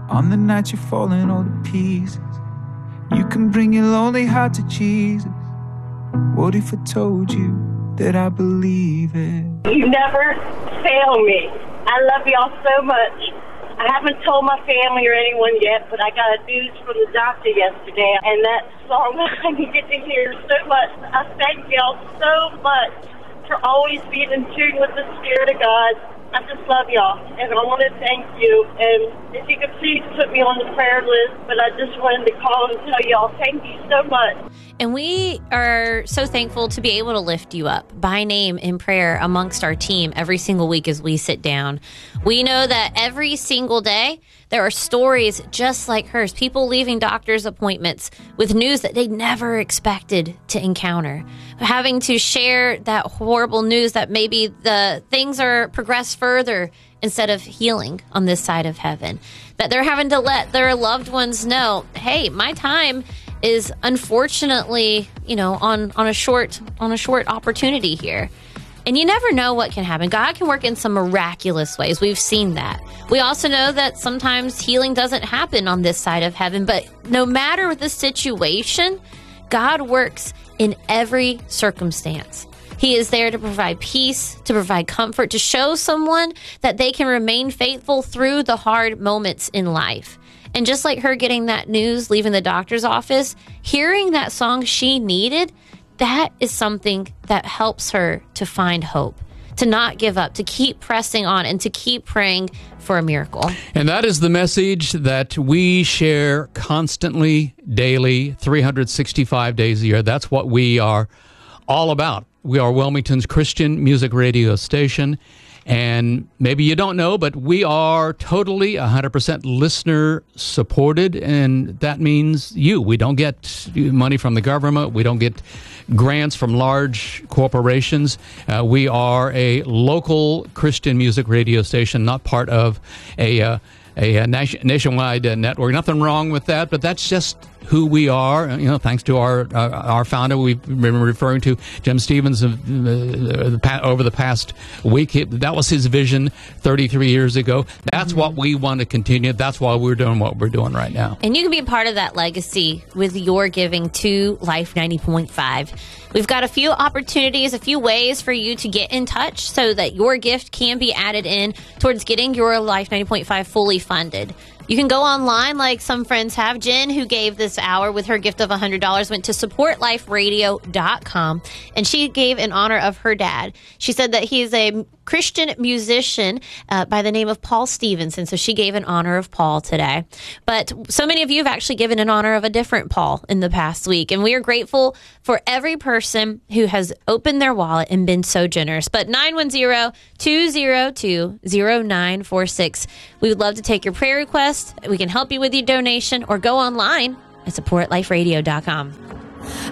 On the night you're falling all to pieces, you can bring your lonely heart to Jesus. What if I told you that I believe it? You never fail me. I love y'all so much. I haven't told my family or anyone yet, but I got a news from the doctor yesterday, and that song I needed to hear so much. I thank y'all so much for always being in tune with the Spirit of God. I just love y'all, and I want to thank you. And if you could please put me on the prayer list, but I just wanted to call and tell y'all thank you so much. And we are so thankful to be able to lift you up by name in prayer amongst our team every single week as we sit down. We know that every single day there are stories just like hers, people leaving doctor's appointments with news that they never expected to encounter, having to share that horrible news that maybe the things are progressed further instead of healing on this side of heaven, that they're having to let their loved ones know, hey, my time is unfortunately, on a short opportunity here. And you never know what can happen. God can work in some miraculous ways. We've seen that. We also know that sometimes healing doesn't happen on this side of heaven, but no matter the situation, God works in every circumstance. He is there to provide peace, to provide comfort, to show someone that they can remain faithful through the hard moments in life. And just like her getting that news, leaving the doctor's office, hearing that song she needed, that is something that helps her to find hope, to not give up, to keep pressing on, and to keep praying for a miracle. And that is the message that we share constantly, daily, 365 days a year. That's what we are all about. We are Wilmington's Christian music radio station. And maybe you don't know, but we are totally 100% listener supported, and that means you. We don't get money from the government. We don't get grants from large corporations. We are a local Christian music radio station, not part of a nationwide network. Nothing wrong with that, but that's just who we are. Thanks to our founder, we've been referring to Jim Stevens over the past week. That was his vision 33 years ago. That's what we want to continue. That's why we're doing what we're doing right now. And you can be a part of that legacy with your giving to Life 90.5. We've got a few opportunities, a few ways for you to get in touch so that your gift can be added in towards getting your Life 90.5 fully funded. You can go online like some friends have. Jen, who gave this hour with her gift of $100, went to supportliferadio.com, and she gave in honor of her dad. She said that he's a Christian musician by the name of Paul Stevenson, so she gave in honor of Paul today. But so many of you have actually given in honor of a different Paul in the past week, and we are grateful for every person who has opened their wallet and been so generous. But 910-202-0946. We would love to take your prayer request. We can help you with your donation, or go online at supportliferadio.com.